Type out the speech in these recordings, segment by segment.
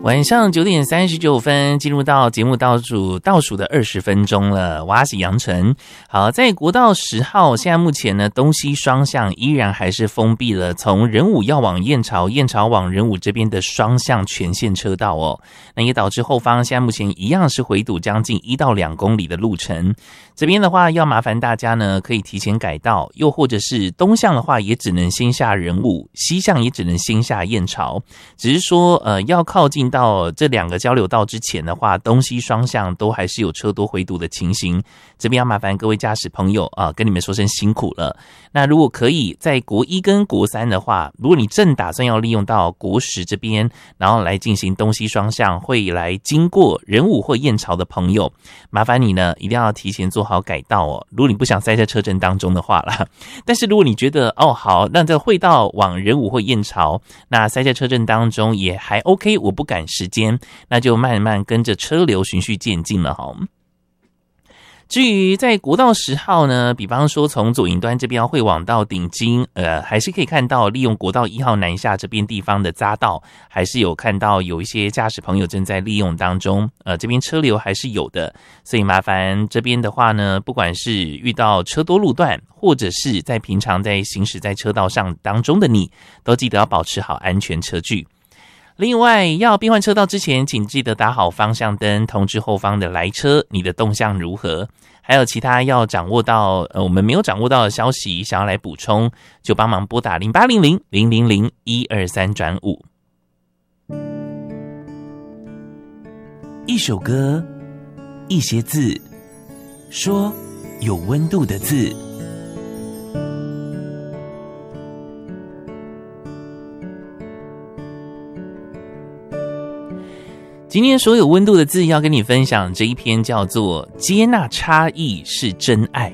晚上9点39分，进入到节目倒数的20分钟了。我是杨晨。好，在国道10号，现在目前呢，东西双向依然还是封闭了，从仁武要往燕巢，燕巢往仁武这边的双向全线车道哦。那也导致后方现在目前一样是回堵将近1到2公里的路程。这边的话，要麻烦大家呢，可以提前改道，又或者是东向的话，也只能先下仁武，西向也只能先下燕巢。只是说，要靠近到这2个交流道之前的话，东西双向都还是有车多回堵的情形。这边要麻烦各位驾驶朋友啊，跟你们说声辛苦了。那如果可以在国1跟国3的话，如果你正打算要利用到国10这边，然后来进行东西双向，会来经过仁武或燕巢的朋友，麻烦你呢一定要提前做好改道哦。如果你不想塞在车阵当中的话啦，但是如果你觉得好，那这会道往仁武或燕巢，那塞在车阵当中也还 OK， 我不赶时间，那就慢慢跟着车流循序渐进了哈。至于在国道10号呢，比方说从左营端这边会往到顶金，还是可以看到利用国道1号南下这边地方的匝道，还是有看到有一些驾驶朋友正在利用当中，这边车流还是有的，所以麻烦这边的话呢，不管是遇到车多路段，或者是在平常在行驶在车道上当中的你，都记得要保持好安全车距。另外，要变换车道之前，请记得打好方向灯，通知后方的来车你的动向如何。还有其他要掌握到我们没有掌握到的消息，想要来补充，就帮忙拨打0800-000-123-5。一首歌，一些字，说有温度的字。今天所有温度的字要跟你分享这一篇叫做接纳差异是真爱。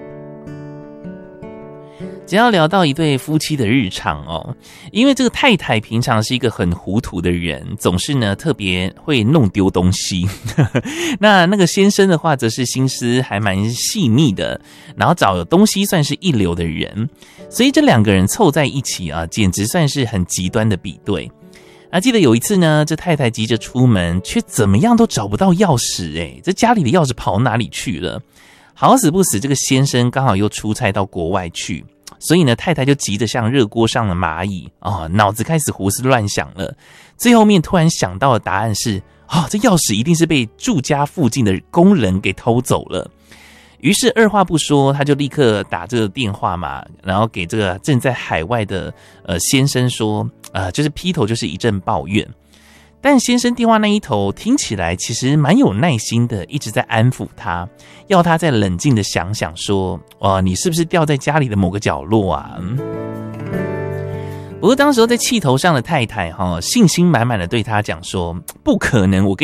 只要聊到一对夫妻的日常哦，因为这个太太平常是一个很糊涂的人，总是呢特别会弄丢东西那个先生的话则是心思还蛮细密的，然后找东西算是一流的人，所以这2个人凑在一起啊，简直算是很极端的比对。记得有一次呢，这太太急着出门，却怎么样都找不到钥匙，这家里的钥匙跑哪里去了？好死不死，这个先生刚好又出差到国外去，所以呢，太太就急得像热锅上的蚂蚁脑子开始胡思乱想了。最后面突然想到的答案是，这钥匙一定是被住家附近的工人给偷走了。于是二话不说，他就立刻打这个电话嘛，然后给这个正在海外的先生说，就是劈头就是一阵抱怨。但先生电话那一头听起来其实蛮有耐心的，一直在安抚他，要他再冷静的想想说，你是不是掉在家里的某个角落啊？不过当时在气头上的太太信心满满的对他讲说，不可能，我跟